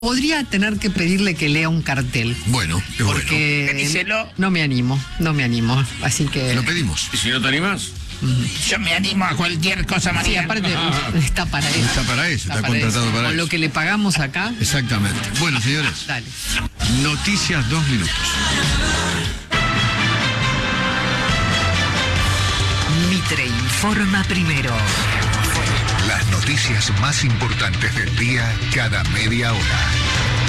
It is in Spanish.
Podría tener que pedirle que lea un cartel. Bueno, es porque bueno. Díselo. no me animo. Así que... Lo pedimos. ¿Y si no te animas? Yo me animo a cualquier cosa, Sí, María. aparte está para eso. Está para eso, está contratado eso. para Con eso. lo que le pagamos acá, Exactamente. Bueno, señores, dale. noticias 2 minutos. Mitre informa primero. Las noticias más importantes del día cada media hora.